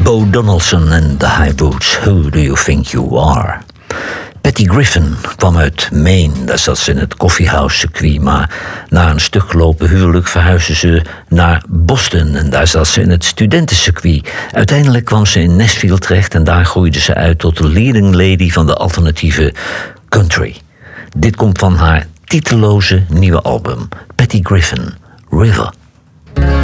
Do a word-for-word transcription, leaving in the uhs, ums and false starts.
Bo Donaldson en The High Boots, Who Do You Think You Are? Patty Griffin kwam uit Maine, daar zat ze in het coffeehouse-circuit, maar na een stuk gelopen huwelijk verhuisde ze naar Boston en daar zat ze in het studentencircuit. Uiteindelijk kwam ze in Nashville terecht en daar groeide ze uit tot de leading lady van de alternatieve country. Dit komt van haar titeloze nieuwe album, Patty Griffin, River.